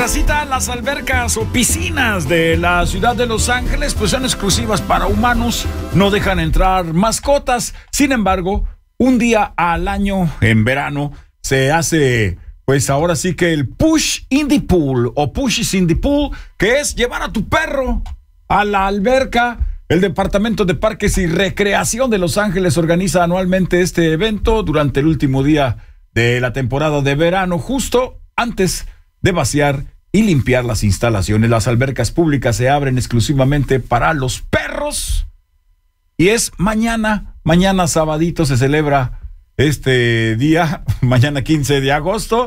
Racita, las albercas o piscinas de la ciudad de Los Ángeles pues son exclusivas para humanos, no dejan entrar mascotas. Sin embargo, un día al año en verano se hace pues ahora sí que el Push in the Pool o Pushes in the Pool, que es llevar a tu perro a la alberca. El Departamento de Parques y Recreación de Los Ángeles organiza anualmente este evento durante el último día de la temporada de verano, justo antes de vaciar y limpiar las instalaciones. Las albercas públicas se abren exclusivamente para los perros y es mañana sabadito se celebra este día, mañana 15 de agosto,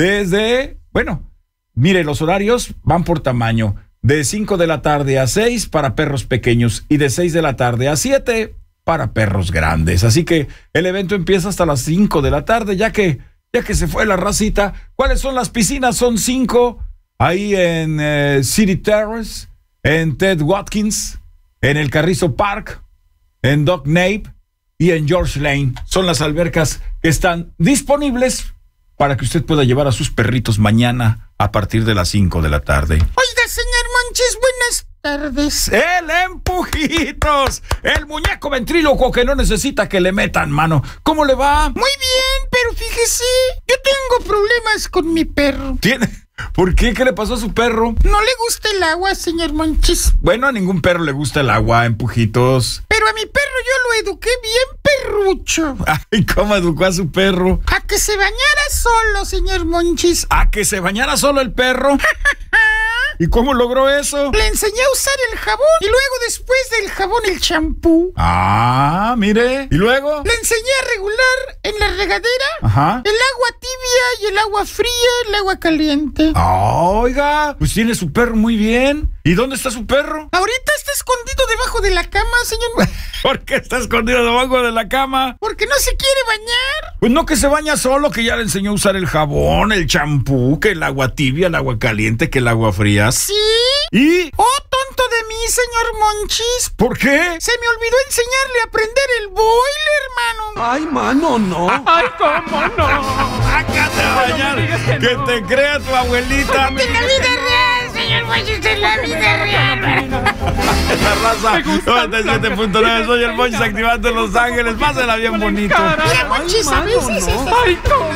mire, los horarios van por tamaño. De 5 de la tarde a 6 para perros pequeños y de 6 de la tarde a 7 para perros grandes. Así que el evento empieza hasta las 5 de la tarde, ya que se fue la racita. ¿Cuáles son las piscinas? Son 5 ahí en City Terrace, en Ted Watkins, en el Carrizo Park, en Dock Nape y en George Lane. Son las albercas que están disponibles para que usted pueda llevar a sus perritos mañana a partir de las 5 de la tarde. Oiga, señor Monchis, buenas tardes. El Empujitos, el muñeco ventrílocuo que no necesita que le metan mano. ¿Cómo le va? Muy bien, pero fíjese, yo tengo problemas con mi perro. ¿Tiene? ¿Por qué? ¿Qué le pasó a su perro? No le gusta el agua, señor Monchis. Bueno, a ningún perro le gusta el agua, Empujitos. Pero a mi perro yo lo eduqué bien perrucho. Ay, ¿cómo educó a su perro? A que se bañara solo, señor Monchis. ¿A que se bañara solo el perro? ¿Y cómo logró eso? Le enseñé a usar el jabón y luego después del jabón el champú. Ah, mire. ¿Y luego? Le enseñé a regular en la regadera el agua tibia y el agua fría, el agua caliente. Oiga, pues tiene su perro muy bien. ¿Y dónde está su perro? Ahorita está escondido debajo de la cama, señor. ¿Por qué está escondido debajo de la cama? Porque no se quiere bañar. Pues no, que se baña solo, que ya le enseñó a usar el jabón, el champú, que el agua tibia, el agua caliente, que el agua fría. ¿Sí? ¿Y? Oh, tonto de mí, señor Monchis. ¿Por qué? Se me olvidó enseñarle a prender el boiler, mano. Ay, mano, no. Ay, ¿cómo no? Sácate a bañar, que no. te crea tu abuelita. En la vida real, señor Monchis, en la vida real. La raza 97.9, soy el Monchis activando en Los Ángeles. Pásela bien bonito. Mira, Monchis, a veces... Ay, ¿cómo?